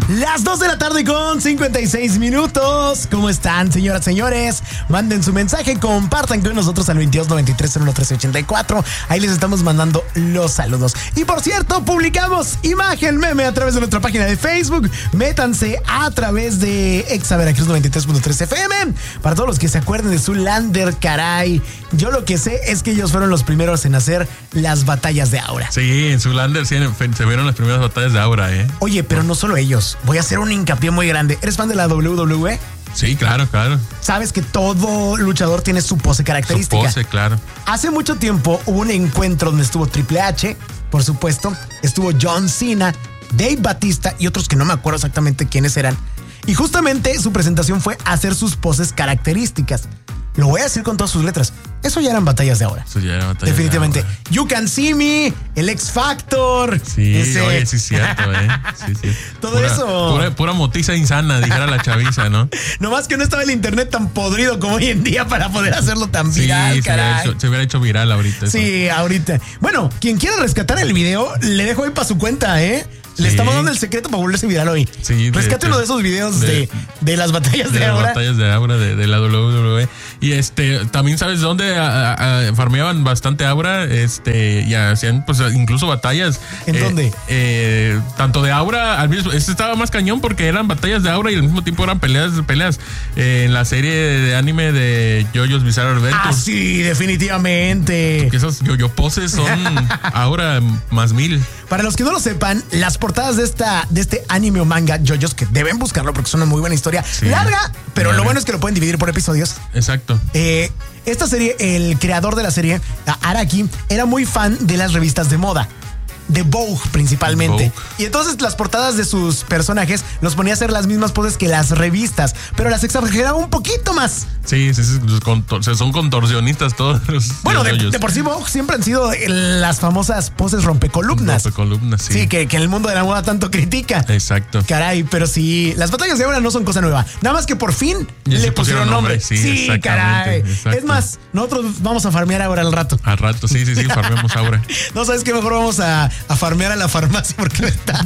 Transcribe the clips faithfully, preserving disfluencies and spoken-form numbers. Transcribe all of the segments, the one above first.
Las dos de la tarde con cincuenta y seis minutos. ¿Cómo están, señoras, señores? Manden su mensaje, compartan con nosotros al veintidós noventa y tres cero uno trece ochenta y cuatro. Ahí les estamos mandando los saludos. Y por cierto, publicamos imagen meme a través de nuestra página de Facebook. Métanse a través de Exa Veracruz noventa y tres punto tres F M. Para todos los que se acuerden de Zoolander, caray. Yo lo que sé es que ellos fueron los primeros en hacer las batallas de Aura. Sí, en Zoolander sí, se vieron las primeras batallas de Aura, ¿eh? Oye, pero no solo ellos. Voy a hacer un hincapié muy grande. ¿Eres fan de la doble u doble u E? Sí, claro, claro. Sabes que todo luchador tiene su pose característica. Su pose, claro. Hace mucho tiempo hubo un encuentro donde estuvo Triple H, por supuesto, estuvo John Cena, Dave Batista y otros que no me acuerdo exactamente quiénes eran. Y justamente su presentación fue hacer sus poses características. Lo voy a decir con todas sus letras. Eso ya eran batallas de ahora. Eso ya eran batallas definitivamente. de ahora. You Can See Me, el X Factor. Sí, ese, oye, sí es cierto, ¿eh? Sí, sí. Todo pura, eso. Pura, pura motiza insana, dijera la chaviza, ¿no? Nomás que no estaba el internet tan podrido como hoy en día para poder hacerlo tan sí, viral, se caray. Hubiera hecho, se hubiera hecho viral ahorita. Eso. Sí, ahorita. Bueno, quien quiera rescatar el video, le dejo ahí para su cuenta, ¿eh? Le sí. estamos dando el secreto para volverse viral hoy. Sí, rescate de, uno de esos videos de, de, de las batallas de, de Aura. Las batallas de Aura de, de la doble u doble u E. Y este, también sabes dónde a, a, a, farmeaban bastante Aura, este, y hacían pues incluso batallas. ¿En eh, dónde? Eh, tanto de Aura al mismo, este estaba más cañón porque eran batallas de Aura y al mismo tiempo eran peleas, peleas eh, en la serie de anime de JoJo's Bizarre Adventure. Ah, sí, definitivamente. Porque esas JoJo poses son Aura más mil. Para los que no lo sepan, las portadas de esta de este anime o manga JoJo's, que deben buscarlo porque es una muy buena historia, sí, larga, pero larga. Lo bueno es que lo pueden dividir por episodios. Exacto. Eh, esta serie, el creador de la serie, Araki, era muy fan de las revistas de moda. De Vogue principalmente. Vogue. Y entonces las portadas de sus personajes los ponía a hacer las mismas poses que las revistas, pero las exageraba un poquito más. Sí, sí, sí, son contorsionistas todos los. Bueno, de, de por sí Vogue siempre han sido las famosas poses rompecolumnas. Rompecolumnas, sí. Sí, que, que el mundo de la moda tanto critica. Exacto. Caray, pero sí, las batallas de ahora no son cosa nueva. Nada más que por fin ya le pusieron, pusieron nombre. nombre. Sí, sí, caray. Exacto. Es más, nosotros vamos a farmear ahora al rato. Al rato, sí, sí, sí, farmeamos ahora. No, ¿sabes qué? Mejor vamos a a farmear a la farmacia porque me está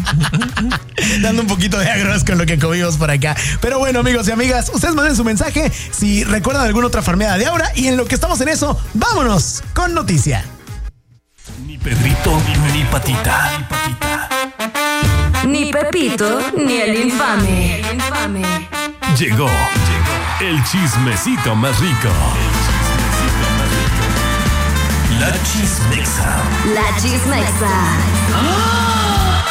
dando un poquito de agros con lo que comimos por acá. Pero bueno, amigos y amigas, ustedes manden su mensaje si recuerdan alguna otra farmeada de Aura, y en lo que estamos en eso, vámonos con noticia. Ni Pedrito ni Patita. Ni Patita. Ni Pepito ni el infame. El infame. Llegó, llegó el chismecito más rico. La Chismexa. La Chismexa. ¡Oh!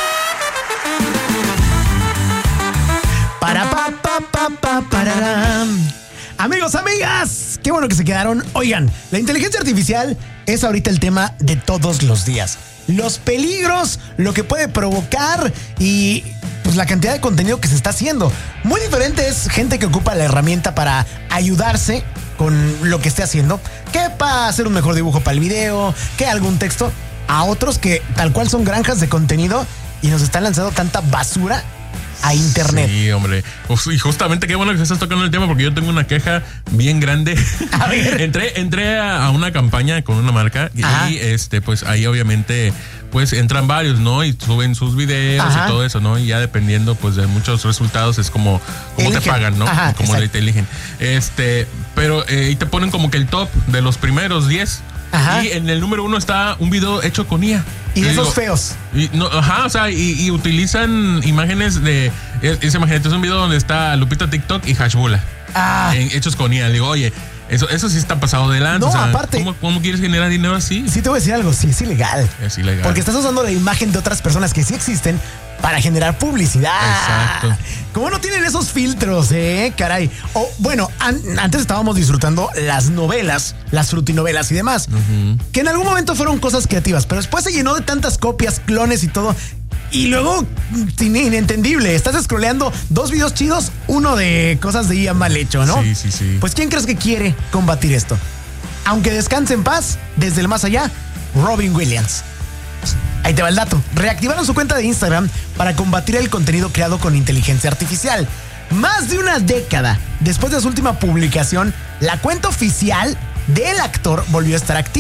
Para pa pa pa pa pararam. Amigos, amigas, qué bueno que se quedaron. Oigan, la inteligencia artificial es ahorita el tema de todos los días. Los peligros, lo que puede provocar y pues la cantidad de contenido que se está haciendo. Muy diferente es gente que ocupa la herramienta para ayudarse con lo que esté haciendo, que para hacer un mejor dibujo para el video, que algún texto, a otros que tal cual son granjas de contenido y nos están lanzando tanta basura a internet. Sí, hombre. Y justamente qué bueno que estás tocando el tema porque yo tengo una queja bien grande. A ver. entré entré a una campaña con una marca y Ajá. este pues ahí obviamente pues entran varios, ¿no? Y suben sus videos Ajá. y todo eso, ¿no? Y ya dependiendo pues de muchos resultados es como cómo te pagan, ¿no? Ajá, como te eligen. Este, pero eh, y te ponen como que el top de los primeros diez. Ajá. Y en el número uno está un video hecho con I A. Y de esos digo, feos. Y, no, ajá, o sea, y, y utilizan imágenes de. Es, imagínate, es un video donde está Lupita TikTok y Hashbula. Ah. En, hechos con I A. Le digo, oye, eso, eso sí está pasado de lanza. No, o sea, aparte. ¿cómo, ¿Cómo quieres generar dinero así? Sí, te voy a decir algo, sí, es ilegal. Es ilegal. Porque estás usando la imagen de otras personas que sí existen para generar publicidad. Exacto. ¿Cómo no tienen esos filtros, eh? Caray. O, bueno, an- antes estábamos disfrutando las novelas, las frutinovelas y demás, uh-huh. que en algún momento fueron cosas creativas, pero después se llenó de tantas copias, clones y todo. Y luego, inentendible, estás scrolleando dos videos chidos, uno de cosas de I A mal hecho, ¿no? Sí, sí, sí. Pues ¿quién crees que quiere combatir esto? Aunque descanse en paz, desde el más allá, Robin Williams. Ahí te va el dato. Reactivaron su cuenta de Instagram para combatir el contenido creado con inteligencia artificial. Más de una década después de su última publicación, la cuenta oficial del actor volvió a estar activa.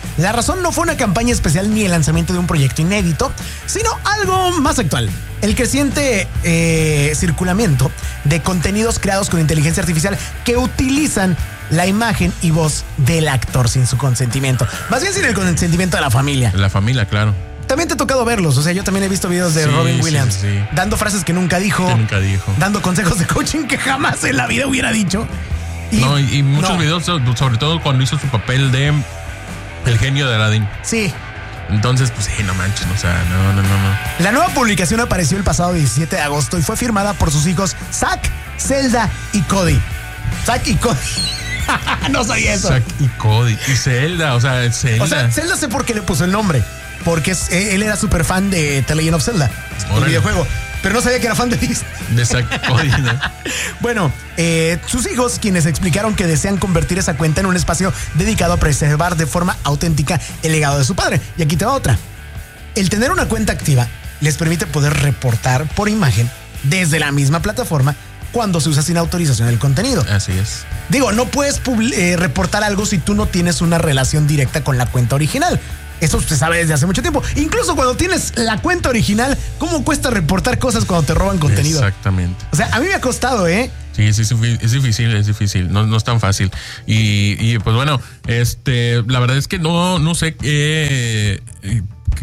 La razón no fue una campaña especial ni el lanzamiento de un proyecto inédito, sino algo más actual. El creciente eh, circulamiento de contenidos creados con inteligencia artificial que utilizan la imagen y voz del actor sin su consentimiento. Más bien sin el consentimiento de la familia. La familia, claro. También te ha tocado verlos, o sea, yo también he visto videos de sí, Robin Williams sí, sí. dando frases que nunca dijo, que nunca dijo, dando consejos de coaching que jamás en la vida hubiera dicho. Y, no, y, y muchos no. videos, sobre todo cuando hizo su papel de el genio de Aladdin. Sí. Entonces, pues sí, no manches, o sea, no, no, no, no. La nueva publicación apareció el pasado diecisiete de agosto y fue firmada por sus hijos Zack, Zelda y Cody. Zack y Cody. No sabía eso. Zack y Cody. Y Zelda, o sea, Zelda. O sea, Zelda sé por qué le puso el nombre. Porque es, él era súper fan de The Legend of Zelda, Órale. el videojuego. Pero no sabía que era fan de Disney. De Zack Cody, ¿no? Bueno, eh, sus hijos, quienes explicaron que desean convertir esa cuenta en un espacio dedicado a preservar de forma auténtica el legado de su padre. Y aquí te va otra. El tener una cuenta activa les permite poder reportar por imagen desde la misma plataforma cuando se usa sin autorización el contenido. Así es. Digo, no puedes eh, reportar algo si tú no tienes una relación directa con la cuenta original. Eso se sabe desde hace mucho tiempo. Incluso cuando tienes la cuenta original, ¿cómo cuesta reportar cosas cuando te roban contenido? Exactamente. O sea, a mí me ha costado, ¿eh? Sí, sí, es difícil, es difícil. No, no es tan fácil. Y, y pues bueno, este, la verdad es que no, no sé qué. Eh,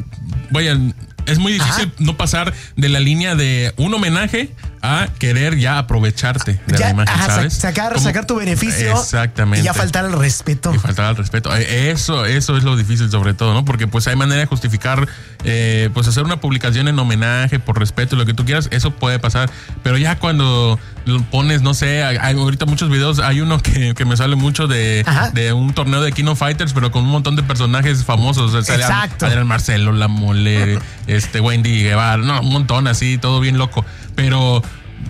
vayan. Es muy difícil Ajá. no pasar de la línea de un homenaje a querer ya aprovecharte de ya, la imagen, ajá, ¿sabes? Sacar, sacar tu beneficio. Exactamente. Y ya faltar al respeto. Y faltar al respeto. Eso, eso es lo difícil sobre todo, ¿no? Porque pues hay manera de justificar, eh, pues hacer una publicación en homenaje, por respeto, lo que tú quieras, eso puede pasar. Pero ya cuando lo pones, no sé, hay, ahorita muchos videos, hay uno que, que me sale mucho de, de un torneo de King of Fighters, pero con un montón de personajes famosos. O sea, Exacto. Adrián Marcelo, La Mole, este Wendy Guevara, no, un montón así, todo bien loco. Pero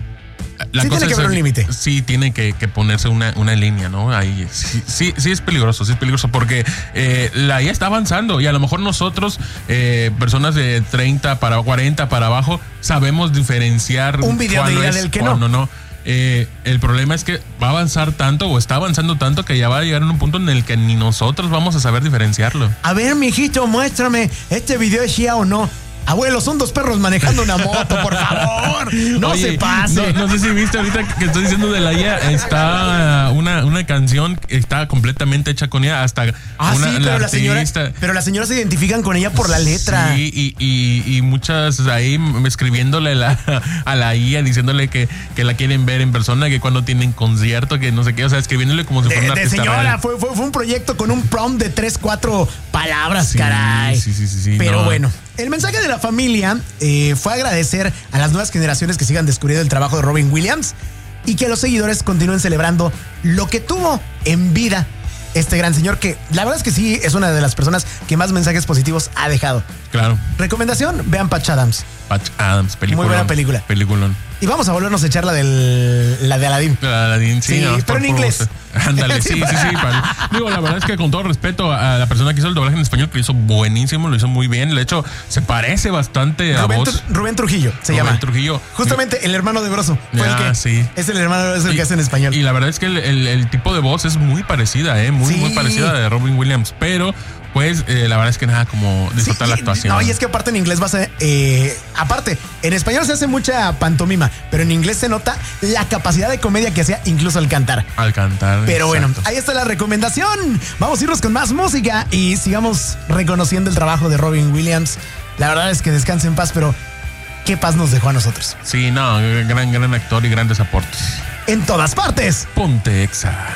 la sí cosa tiene que es, haber un límite. Sí, tiene que, que ponerse una, una línea, ¿no? Ahí sí, sí, sí es peligroso, sí es peligroso porque eh, la I A está avanzando y a lo mejor nosotros, eh, personas de treinta para cuarenta para abajo, sabemos diferenciar un video de I A del que no. no, no. Eh, el problema es que va a avanzar tanto o está avanzando tanto que ya va a llegar a un punto en el que ni nosotros vamos a saber diferenciarlo. A ver, mijito, muéstrame, ¿este video es I A o no? Abuelo, son dos perros manejando una moto, por favor. No Oye, se pase. No, no sé si viste ahorita que estoy diciendo de la I A. Está una, una canción que está completamente hecha con I A. Hasta ah, una sí, pero, la señora, pero las señoras se identifican con ella por la letra. Sí, y, y, y muchas ahí escribiéndole la, a la I A, diciéndole que, que la quieren ver en persona, que cuando tienen concierto, que no sé qué. O sea, escribiéndole como si fuera una de artista señora, real. Fue, fue, fue un proyecto con un prompt de tres, cuatro palabras, sí, caray. Sí, sí, sí, sí. Pero no. bueno. El mensaje de la familia eh, fue agradecer a las nuevas generaciones que sigan descubriendo el trabajo de Robin Williams y que los seguidores continúen celebrando lo que tuvo en vida este gran señor, que la verdad es que sí es una de las personas que más mensajes positivos ha dejado. Claro. Recomendación, vean Patch Adams. Patch Adams, película. Muy buena película. Peliculón. Y vamos a volvernos a echar la, del, la de Aladdin. La de Aladdin, sí. sí no, pero por, en inglés. Ándale, sí, sí, sí. sí para, digo, la verdad es que con todo respeto a la persona que hizo el doblaje en español, que lo hizo buenísimo, lo hizo muy bien. De hecho, se parece bastante a Rubén, voz. Rubén Trujillo se Rubén llama. Trujillo. Justamente el hermano de Broso. Fue ah, el que, sí. Es el hermano de Broso el y, que hace en español. Y la verdad es que el, el, el tipo de voz es muy parecida, ¿eh? Muy, sí. muy parecida a de Robin Williams. Pero pues eh, la verdad es que nada como disfrutar sí, la actuación. No, y es que aparte en inglés vas a... Eh, aparte, en español se hace mucha pantomima, pero en inglés se nota la capacidad de comedia que hacía incluso al cantar. Al cantar. Pero exacto. Bueno, ahí está la recomendación. Vamos a irnos con más música y sigamos reconociendo el trabajo de Robin Williams. La verdad es que descanse en paz, pero qué paz nos dejó a nosotros. Sí, no, gran, gran actor y grandes aportes. En todas partes. Ponte Exa.